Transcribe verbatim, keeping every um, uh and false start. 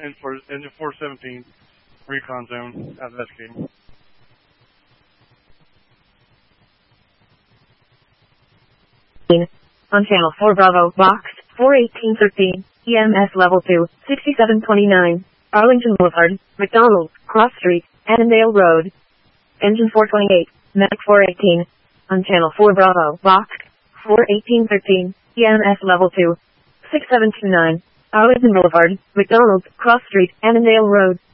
engine four, engine four seventeen, recon zone, out investigating. On channel four Bravo, box four eighteen thirteen, E M S level two, sixty-seven twenty-nine, Arlington Boulevard, McDonald, Cross Street, Annandale Road. Engine four twenty-eight, Medic four eighteen. On channel four Bravo, box four eighteen thirteen, E M S level two, six seven two nine, Arlington Boulevard, McDonald, Cross Street, Annandale Road.